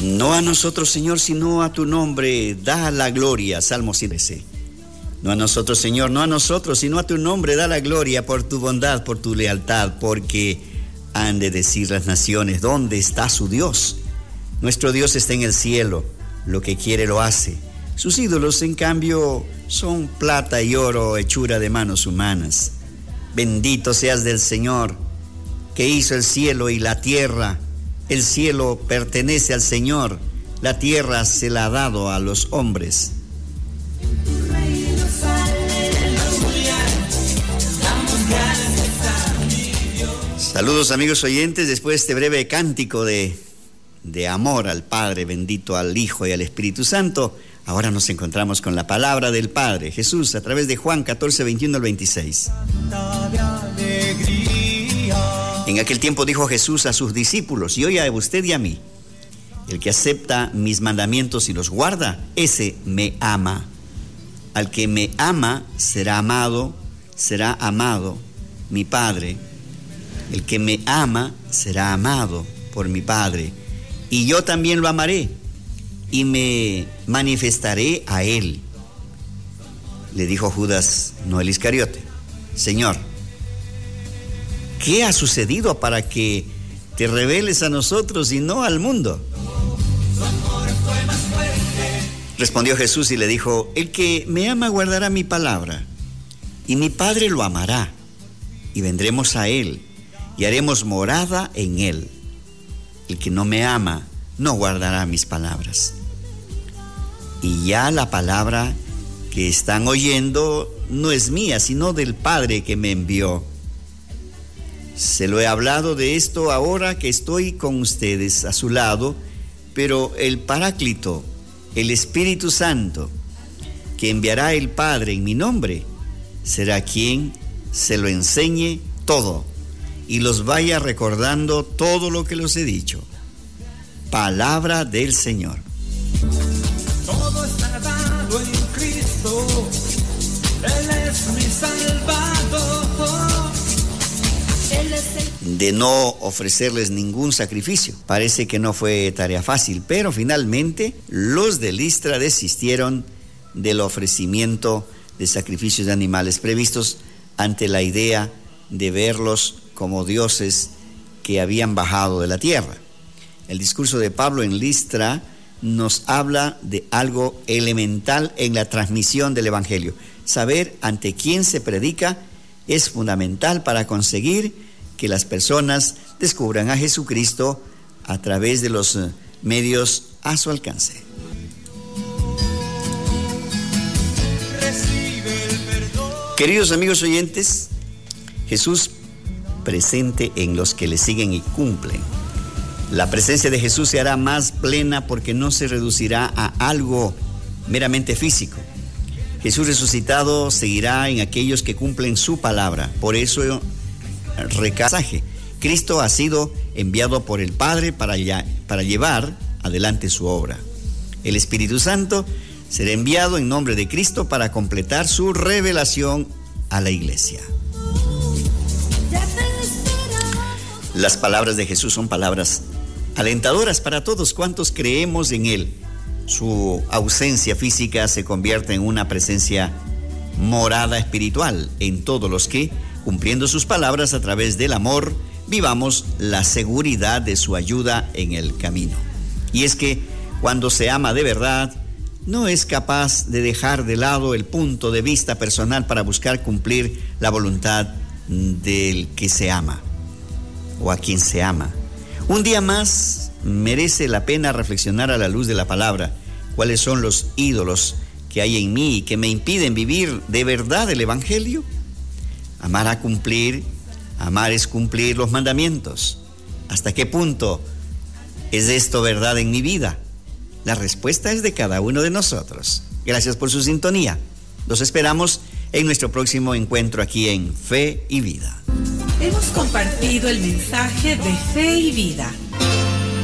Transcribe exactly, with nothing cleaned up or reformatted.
No a nosotros, Señor, sino a tu nombre da la gloria. Salmo ciento trece. No a nosotros, Señor, no a nosotros, sino a tu nombre da la gloria por tu bondad, por tu lealtad, porque han de decir las naciones, ¿dónde está su Dios? Nuestro Dios está en el cielo, lo que quiere lo hace. Sus ídolos, en cambio, son plata y oro, hechura de manos humanas. Bendito seas del Señor, que hizo el cielo y la tierra. El cielo pertenece al Señor, la tierra se la ha dado a los hombres. Saludos, amigos oyentes, después de este breve cántico de, de amor al Padre, bendito al Hijo y al Espíritu Santo. Ahora nos encontramos con la palabra del Padre, Jesús, a través de Juan catorce, veintiuno al veintiséis. En aquel tiempo dijo Jesús a sus discípulos, y hoy a usted y a mí, el que acepta mis mandamientos y los guarda, ese me ama. Al que me ama será amado, será amado mi Padre. El que me ama será amado por mi Padre, y yo también lo amaré y me manifestaré a él. Le dijo Judas, no el Iscariote, Señor, ¿qué ha sucedido para que te reveles a nosotros y no al mundo? Respondió Jesús y le dijo, el que me ama guardará mi palabra, y mi Padre lo amará, y vendremos a él, y haremos morada en él. El que no me ama no guardará mis palabras. Y ya la palabra que están oyendo no es mía, sino del Padre que me envió. Se lo he hablado de esto ahora que estoy con ustedes a su lado, pero el Paráclito, el Espíritu Santo, que enviará el Padre en mi nombre, será quien se lo enseñe todo y los vaya recordando todo lo que los he dicho. Palabra del Señor. Todo está dado en Cristo, Él es mi Salvador. Él es el... De no ofrecerles ningún sacrificio. Parece que no fue tarea fácil, pero finalmente los de Listra desistieron del ofrecimiento de sacrificios de animales previstos ante la idea de verlos como dioses que habían bajado de la tierra. El discurso de Pablo en Listra nos habla de algo elemental en la transmisión del Evangelio. Saber ante quién se predica es fundamental para conseguir que las personas descubran a Jesucristo a través de los medios a su alcance. Queridos amigos oyentes, Jesús presente en los que le siguen y cumplen. La presencia de Jesús se hará más plena porque no se reducirá a algo meramente físico. Jesús resucitado seguirá en aquellos que cumplen su palabra. Por eso, recasaje. Cristo ha sido enviado por el Padre para, ya, para llevar adelante su obra. El Espíritu Santo será enviado en nombre de Cristo para completar su revelación a la iglesia. Las palabras de Jesús son palabras alentadoras para todos cuantos creemos en Él. Su ausencia física se convierte en una presencia morada espiritual en todos los que, cumpliendo sus palabras a través del amor, vivamos la seguridad de su ayuda en el camino. Y es que cuando se ama de verdad, no es capaz de dejar de lado el punto de vista personal para buscar cumplir la voluntad del que se ama o a quien se ama. Un día más merece la pena reflexionar a la luz de la palabra cuáles son los ídolos que hay en mí y que me impiden vivir de verdad el Evangelio. Amar a cumplir, amar es cumplir los mandamientos. ¿Hasta qué punto es esto verdad en mi vida? La respuesta es de cada uno de nosotros. Gracias por su sintonía. Los esperamos en nuestro próximo encuentro aquí en Fe y Vida. Hemos compartido el mensaje de Fe y Vida